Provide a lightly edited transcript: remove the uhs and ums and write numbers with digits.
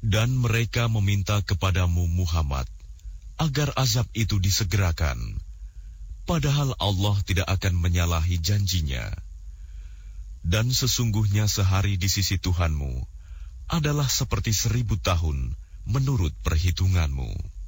Dan mereka meminta kepadamu Muhammad agar azab itu disegerakan, padahal Allah tidak akan menyalahi janjinya. Dan sesungguhnya sehari di sisi Tuhanmu adalah seperti 1000 tahun menurut perhitunganmu.